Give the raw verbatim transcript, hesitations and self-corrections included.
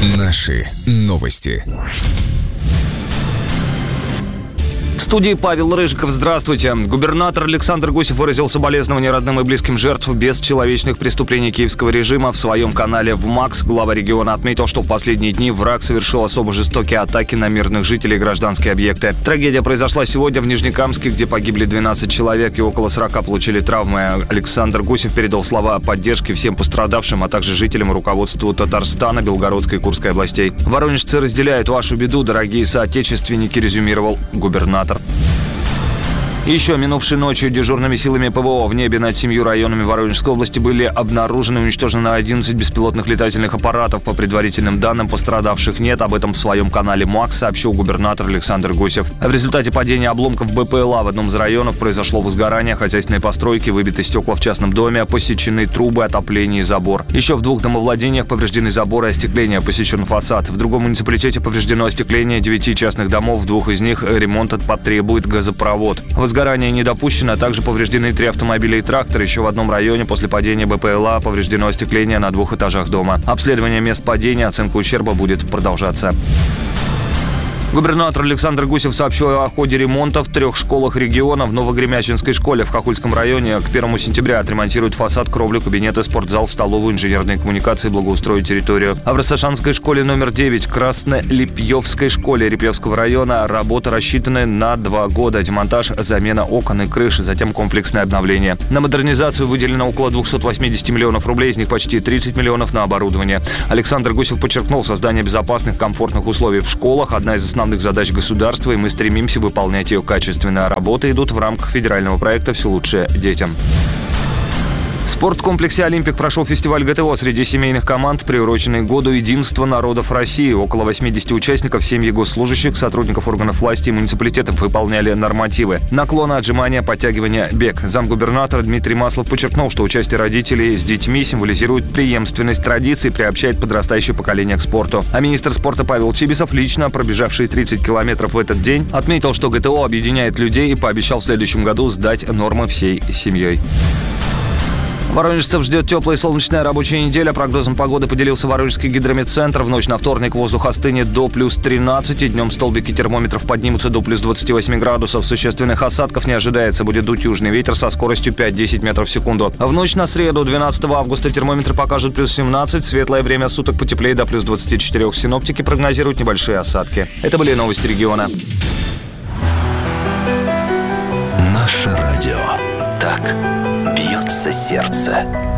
Наши новости. В студии Павел Рыжиков. Здравствуйте. Губернатор Александр Гусев выразил соболезнования родным и близким жертв бесчеловечных преступлений киевского режима. В своем канале ВМАКС глава региона отметил, что в последние дни враг совершил особо жестокие атаки на мирных жителей и гражданские объекты. Трагедия произошла сегодня в Нижнекамске, где погибли двенадцать человек и около сорока получили травмы. Александр Гусев передал слова поддержки всем пострадавшим, а также жителям и руководству Татарстана, Белгородской и Курской областей. Воронежцы разделяют вашу беду, дорогие соотечественники, резюмировал губернатор. Еще минувшей ночью дежурными силами ПВО в небе над семью районами Воронежской области были обнаружены и уничтожены одиннадцать беспилотных летательных аппаратов. По предварительным данным, пострадавших нет. Об этом в своем канале МАКС сообщил губернатор Александр Гусев. В результате падения обломков БПЛА в одном из районов произошло возгорание хозяйственной постройки, выбиты стекла в частном доме, посечены трубы, отопление и забор. Еще в двух домовладениях повреждены заборы и остекление, посечен фасад. В другом муниципалитете повреждено остекление девяти частных домов, в двух из них ремонт потребует газопровод. Возгорание не допущено, а также повреждены три автомобиля и трактор. Еще в одном районе после падения БПЛА повреждено остекление на двух этажах дома. Обследование мест падения, оценка ущерба будет продолжаться. Губернатор Александр Гусев сообщил о ходе ремонта в трех школах региона. В Новогремячинской школе в Хохольском районе к первому сентября отремонтируют фасад, кровлю, кабинеты, спортзал, столовую, инженерные коммуникации, благоустроить территорию. А в Рассашанской школе номер девять, Краснолепьевской школе Репьевского района работа рассчитана на два года. Демонтаж, замена окон и крыши, затем комплексное обновление. На модернизацию выделено около двухсот восьмидесяти миллионов рублей, из них почти тридцать миллионов на оборудование. Александр Гусев подчеркнул, создание безопасных, комфортных условий в школах – одна из основных задач государства, и мы стремимся выполнять ее качественно. Работы идут в рамках федерального проекта «Все лучшее детям». В спорткомплексе «Олимпик» прошел фестиваль ГТО среди семейных команд, приуроченный к году единства народов России. Около восьмидесяти участников, семьи госслужащих, сотрудников органов власти и муниципалитетов выполняли нормативы. Наклоны, отжимания, подтягивания, бег. Замгубернатора Дмитрий Маслов подчеркнул, что участие родителей с детьми символизирует преемственность традиций и приобщает подрастающее поколение к спорту. А министр спорта Павел Чибисов, лично пробежавший тридцать километров в этот день, отметил, что ГТО объединяет людей и пообещал в следующем году сдать нормы всей семьей. Воронежцев ждет теплая и солнечная рабочая неделя. Прогнозом погоды поделился Воронежский гидрометцентр. В ночь на вторник воздух остынет до плюс тринадцати. Днем столбики термометров поднимутся до плюс двадцати восьми градусов. Существенных осадков не ожидается. Будет дуть южный ветер со скоростью пять-десять метров в секунду. В ночь на среду, двенадцатого августа, термометры покажут плюс семнадцать. Светлое время суток потеплее до плюс двадцати четырёх. Синоптики прогнозируют небольшие осадки. Это были новости региона. Наше радио. Так бьется сердце.